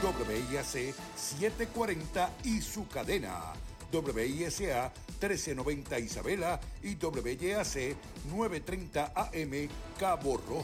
WIAC 740 y su cadena. WISA 1390 Isabela y WYAC 930 AM Cabo Rojo.